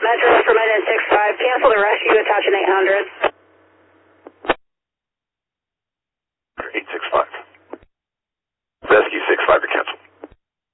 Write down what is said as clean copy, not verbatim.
Metro for minus 65. Cancel the rest. You attach an 800.